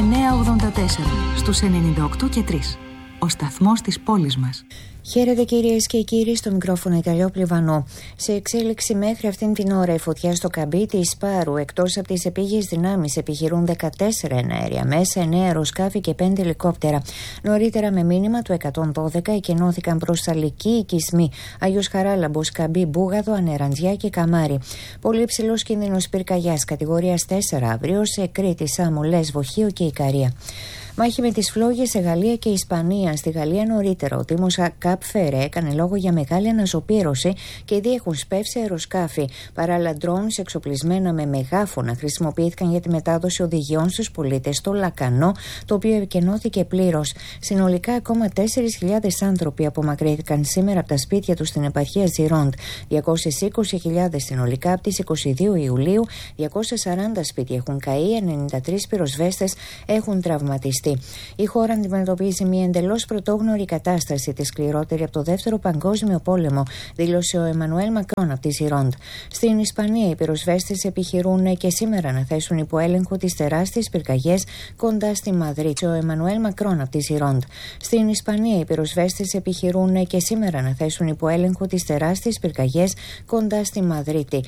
984 στους 98 και 3. Ο σταθμός της πόλης μας. Χαίρετε κυρίες και κύριοι, στο μικρόφωνο Ιταλιό Πλιβανό. Σε εξέλιξη μέχρι αυτήν την ώρα η φωτιά στο καμπί της Σπάρου. Εκτός από τις επίγειες δυνάμεις επιχειρούν 14 εναέρια μέσα, 9 αεροσκάφη και 5 ελικόπτερα. Νωρίτερα με μήνυμα του 112 εκενώθηκαν προς Σαλική, Οικισμοί, Άγιος Χαράλαμπος, Καμπί, Μπούγαδο, Ανεραντζιά και Καμάρι. Πολύ υψηλός κίνδυνος πυρκαγιάς κατηγορίας 4 αύριο σε Κρήτη, Σάμο, Λέσβο, Χίο και Ικαρία. Μάχη με τις φλόγες σε Γαλλία και Ισπανία. Στη Γαλλία νωρίτερα ο Δήμος Καπ Φερέ έκανε λόγο για μεγάλη αναζωπήρωση και ήδη έχουν σπεύσει αεροσκάφη. Παράλληλα, drones εξοπλισμένα με μεγάφωνα χρησιμοποιήθηκαν για τη μετάδοση οδηγιών στους πολίτες στο Λακανό, το οποίο εκενώθηκε πλήρως. Συνολικά, ακόμα 4.000 άνθρωποι απομακρύνθηκαν σήμερα από τα σπίτια τους στην επαρχία Ζιρόντ. 220.000 συνολικά από τις 22 Ιουλίου. 240 σπίτια έχουν καεί, 93 πυροσβέστες έχουν τραυματιστεί. Η χώρα αντιμετωπίζει μια εντελώς πρωτόγνωρη κατάσταση, τη σκληρότερη από το Δεύτερο Παγκόσμιο Πόλεμο, δήλωσε ο Εμμανουέλ Μακρόν από τη Ζιρόντ. Στην Ισπανία, οι πυροσβέστες επιχειρούν και σήμερα να θέσουν υπό έλεγχο τις τεράστιες πυρκαγιές κοντά στη Μαδρίτη. Ο Εμμανουέλ Μακρόν από τη Ζιρόντ. Στην Ισπανία, οι πυροσβέστες επιχειρούν και σήμερα να θέσουν υπό έλεγχο τις τεράστιες πυρκαγιές κοντά στη Μαδρίτη.